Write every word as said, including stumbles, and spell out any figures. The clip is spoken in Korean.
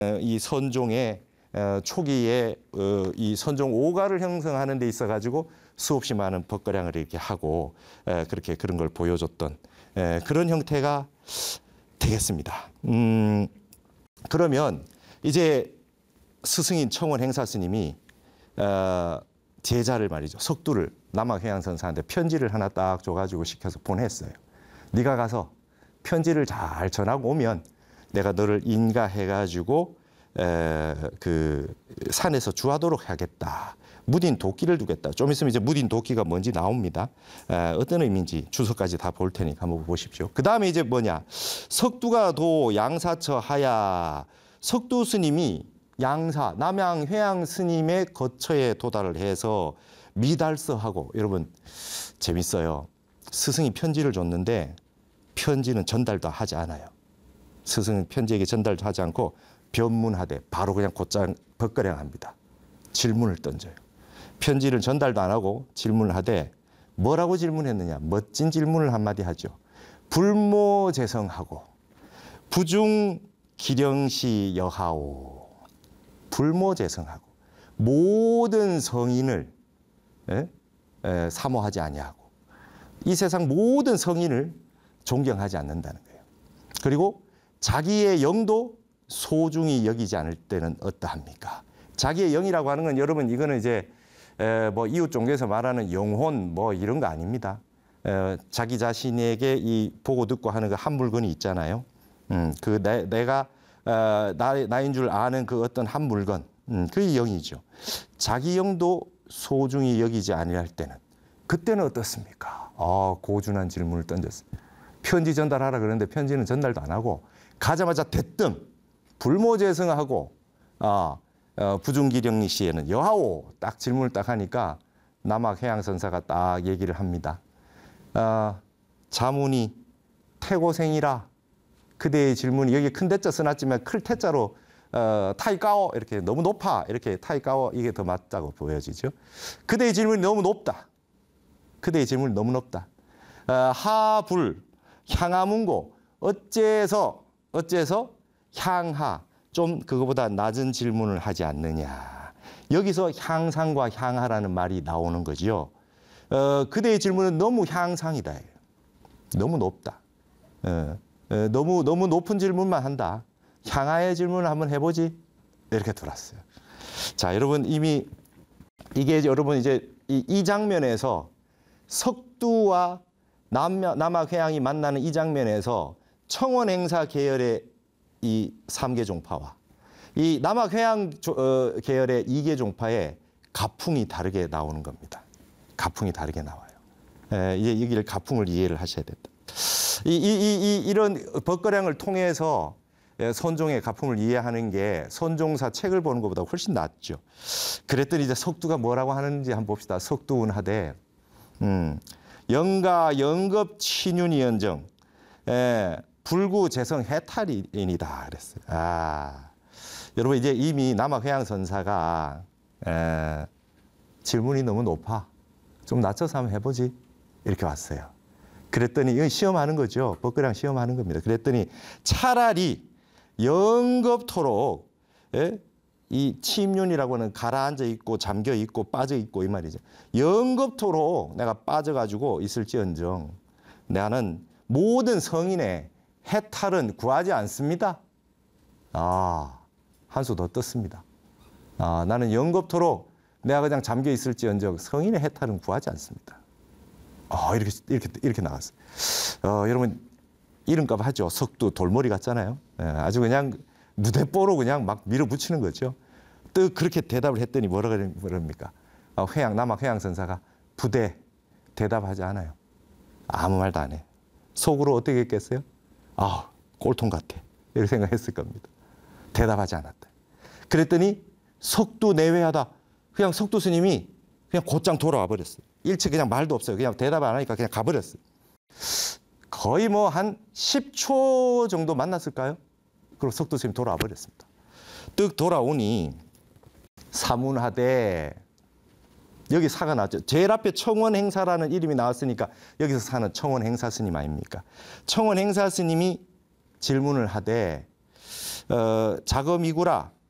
이 선종의 초기에 이 선종 오가를 형성하는 데 있어 가지고 수없이 많은 법거량을 이렇게 하고 그렇게 그런 걸 보여줬던 그런 형태가 되겠습니다. 음, 그러면 이제 스승인 청원 행사 스님이 어, 제자를 말이죠. 석두를 남학해양선사한테 편지를 하나 딱 줘가지고 시켜서 보냈어요. 네가 가서 편지를 잘 전하고 오면 내가 너를 인가해가지고 에, 그 산에서 주하도록 하겠다. 무딘 도끼를 두겠다. 좀 있으면 이제 무딘 도끼가 뭔지 나옵니다. 에, 어떤 의미인지 주석까지 다 볼 테니까 한번 보십시오. 그 다음에 이제 뭐냐. 석두가 도 양사처 하야. 석두 스님이 양사, 남양 회양 스님의 거처에 도달을 해서 미달서하고, 여러분 재밌어요. 스승이 편지를 줬는데 편지는 전달도 하지 않아요. 스승은 편지에게 전달도 하지 않고 변문하되 바로 그냥 곧장 법거량합니다. 질문을 던져요. 편지를 전달도 안 하고 질문을 하되 뭐라고 질문했느냐. 멋진 질문을 한마디 하죠. 불모재성하고 부중 기령시 여하오. 불모재성하고 모든 성인을 에? 에, 사모하지 아니하고 이 세상 모든 성인을 존경하지 않는다는 거예요. 그리고 자기의 영도 소중히 여기지 않을 때는 어떠합니까? 자기의 영이라고 하는 건 여러분 이거는 이제 에, 뭐 이웃 종교에서 말하는 영혼 뭐 이런 거 아닙니다. 에, 자기 자신에게 이 보고 듣고 하는 그 한 물건이 있잖아요. 음, 그 내, 내가 어, 나, 나인 줄 아는 그 어떤 한 물건, 음, 그게 영이죠. 자기 영도 소중히 여기지 아니할 때는 그때는 어떻습니까? 아, 고준한 질문을 던졌어요. 편지 전달하라 그러는데 편지는 전달도 안 하고 가자마자 대뜸 불모재성하고 아, 어, 부중기령리 시에는 여하오 딱 질문을 딱 하니까 남학해양선사가 딱 얘기를 합니다. 아, 자문이 태고생이라 그대의 질문이 여기 큰 대자 써놨지만 클 태자로 어, 타이까오 이렇게 너무 높아 이렇게 타이까오 이게 더 맞다고 보여지죠. 그대의 질문이 너무 높다. 그대의 질문이 너무 높다. 어, 하불 향하문고 어째서 어째서 향하 좀 그거보다 낮은 질문을 하지 않느냐. 여기서 향상과 향하라는 말이 나오는 거지요. 어, 그대의 질문은 너무 향상이다. 너무 높다. 어. 너무 너무 높은 질문만 한다. 향하의 질문을 한번 해보지. 이렇게 들었어요. 자, 여러분 이미 이게 여러분 이제 이, 이 장면에서 석두와 남야, 남학회양이 만나는 이 장면에서 청원행사 계열의 이 삼계 종파와 이 남학회양 어, 계열의 이계 종파의 가풍이 다르게 나오는 겁니다. 가풍이 다르게 나와요. 에, 이제 여기를 가풍을 이해를 하셔야 된다. 이, 이, 이, 이런 법거량을 통해서 선종의 가풍을 이해하는 게 선종사 책을 보는 것보다 훨씬 낫죠. 그랬더니 이제 석두가 뭐라고 하는지 한번 봅시다. 석두운하되 음, 영가 영급 친윤이 연정 에, 불구재성 해탈이니다 그랬어요. 아, 여러분 이제 이미 남학해양선사가 에, 질문이 너무 높아. 좀 낮춰서 한번 해보지. 이렇게 왔어요. 그랬더니 이건 시험하는 거죠. 법거량 시험하는 겁니다. 그랬더니 차라리 영겁토록 예? 이 침륜이라고 하는 가라앉아 있고 잠겨 있고 빠져 있고 이 말이죠. 영겁토록 내가 빠져가지고 있을지언정 나는 모든 성인의 해탈은 구하지 않습니다. 아, 한 수 더 떴습니다. 아, 나는 영겁토록 내가 그냥 잠겨 있을지언정 성인의 해탈은 구하지 않습니다. 아, 이렇게, 이렇게, 이렇게 나갔어요. 어, 여러분, 이름값 하죠. 석두 돌머리 같잖아요. 예, 아주 그냥 무대뽀로 그냥 막 밀어붙이는 거죠. 또 그렇게 대답을 했더니 뭐라 그럽니까? 아, 회양, 남학해양선사가 부대 대답하지 않아요. 아무 말도 안 해요. 속으로 어떻게 했겠어요? 아, 꼴통 같아. 이렇게 생각했을 겁니다. 대답하지 않았다. 그랬더니 석두 내외하다. 그냥 석두 스님이 그냥 곧장 돌아와 버렸어요. 일체 그냥 말도 없어요. 그냥 대답 안 하니까 그냥 가버렸어요. 거의 뭐 한 십 초 정도 만났을까요? 그리고 석두 스님이 돌아와 버렸습니다. 뜩 돌아오니 사문하되 여기 사가 나왔죠. 제일 앞에 청원행사라는 이름이 나왔으니까 여기서 사는 청원행사 스님 아닙니까? 청원행사 스님이 질문을 하되 어, 자검이구라